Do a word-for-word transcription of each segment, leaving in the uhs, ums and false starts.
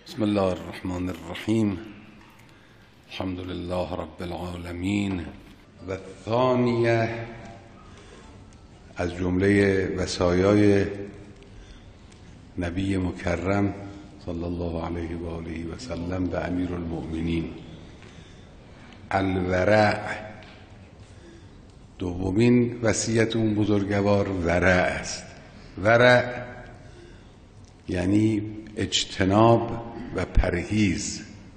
بسم الله الرحمن الرحیم. الحمد لله رب العالمین. و ثانیه از جمله وصایای نبی مکرم صلی الله علیه و آله و سلم به امیر المؤمنین الورع. دومین وصیت اون بزرگوار ورع است. ورع یعنی اجتناب و پرهیز،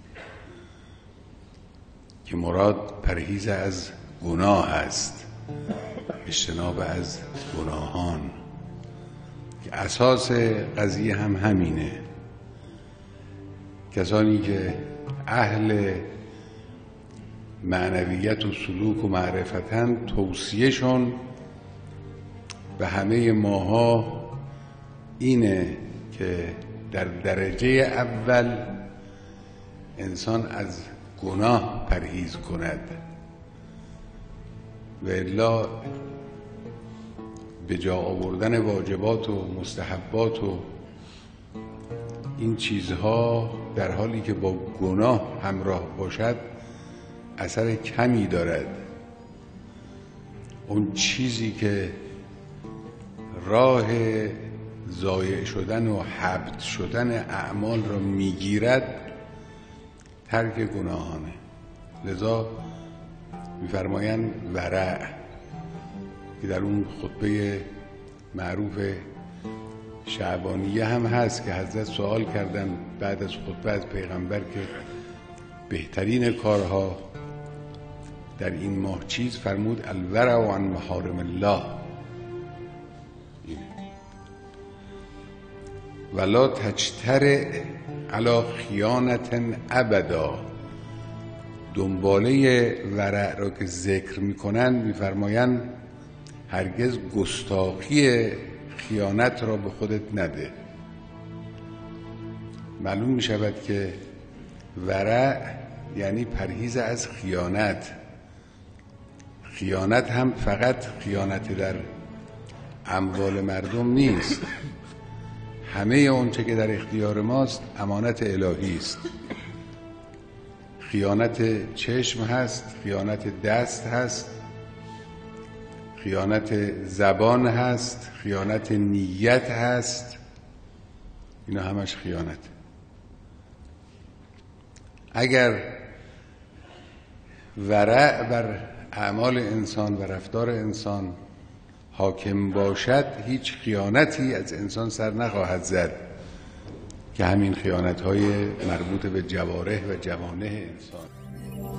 که مراد پرهیز از گناه است، اجتناب از گناهان، که اساس قضیه هم همینه. کسانی که اهل معنویت و سلوک و معرفتن، توصیهشون به همه ماها اینه که در درجه اول انسان از گناه پرهیز کند و الا به جا آوردن واجبات و مستحبات و این چیزها در حالی که با گناه همراه باشد اثر کمی دارد. اون چیزی که راه ضایع شدن و حبط شدن اعمال را میگیرد ترک گناهانه. لذا میفرمایند ورع، که در اون خطبه معروف شعبانیه هم هست که حضرت سوال کردن بعد از خطبه از پیغمبر که بهترین کارها در این ماه چیز، فرمود الورع عن محارم الله ولا تجترئ علی خیانت ابدا. دنباله ورع را که ذکر میکنند میفرمایند هرگز گستاخی خیانت را به خودت نده. معلوم میشود که ورع یعنی پرهیز از خیانت. خیانت هم فقط خیانت در اموال مردم نیست، همه اونچه که در اختیار ماست امانت الهی است. خیانت چشم هست، خیانت دست هست، خیانت زبان هست، خیانت نیت هست، اینا همش خیانت. اگر ورع بر اعمال انسان و رفتار انسان حاکم باشد، هیچ خیانتی از انسان سر نخواهد زد، که همین خیانت‌های مربوط به جوارح و جوانح انسان.